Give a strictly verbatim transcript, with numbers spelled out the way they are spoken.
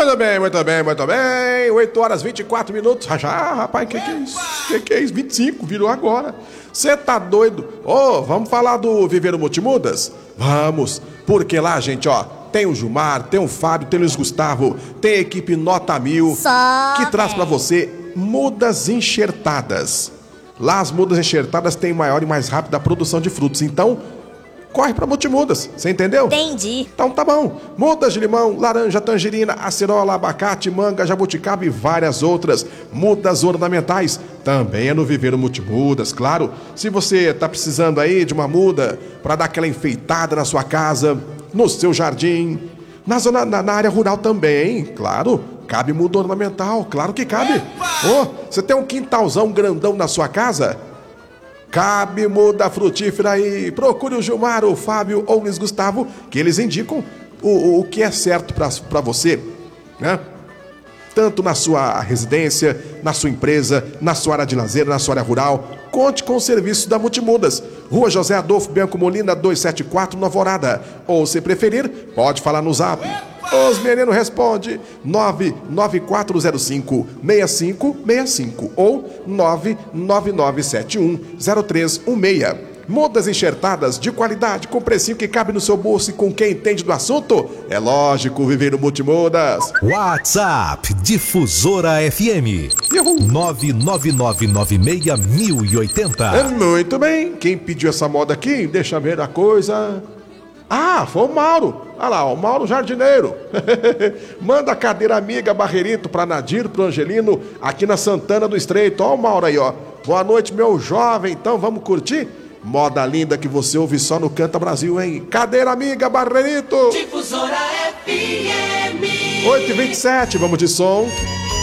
Muito bem, muito bem, muito bem. oito horas e vinte e quatro minutos. Já, já, rapaz, que que é isso? Que que é isso? vinte e cinco, virou agora. Você tá doido? Ô, oh, vamos falar do Viveiro Multimudas? Vamos, porque lá, gente, ó, tem o Gilmar, tem o Fábio, tem o Luiz Gustavo, tem a equipe Nota Mil, Só que traz pra você mudas enxertadas. Lá as mudas enxertadas têm maior e mais rápida produção de frutos, então corre pra Multimudas, você entendeu? Entendi. Então tá bom. Mudas de limão, laranja, tangerina, acerola, abacate, manga, jabuticaba e várias outras. Mudas ornamentais também é no Viveiro Multimudas, claro. Se você tá precisando aí de uma muda para dar aquela enfeitada na sua casa, no seu jardim, na zona, na, na área rural também, claro. Cabe muda ornamental, claro que cabe. Ô, oh, você tem um quintalzão grandão na sua casa? Cabe muda frutífera aí. Procure o Gilmar, o Fábio ou o Luiz Gustavo, que eles indicam o, o, o que é certo para você, né? Tanto na sua residência, na sua empresa, na sua área de lazer, na sua área rural. Conte com o serviço da Multimudas. Rua José Adolfo Bianco Molina, duzentos e setenta e quatro, Nova Alvorada. Ou, se preferir, pode falar no zap. Os meninos respondem nove nove quatro zero cinco, seis cinco seis cinco ou nove nove nove sete um zero três um seis. Mudas enxertadas de qualidade com precinho que cabe no seu bolso e com quem entende do assunto? É lógico, Viveiro Multimudas. WhatsApp Difusora F M nove nove nove nove seis mil e oitenta. É, muito bem, quem pediu essa moda aqui? Deixa ver a coisa. Ah, foi o Mauro. Olha lá, o Mauro Jardineiro. Manda a cadeira amiga Barreirito pra Nadir, pro Angelino, aqui na Santana do Estreito. Ó o Mauro aí, ó. Boa noite, meu jovem. Então, vamos curtir? Moda linda que você ouve só no Canta Brasil, hein? Cadeira amiga Barreirito. Difusora F M. oito e vinte e sete, vamos de som.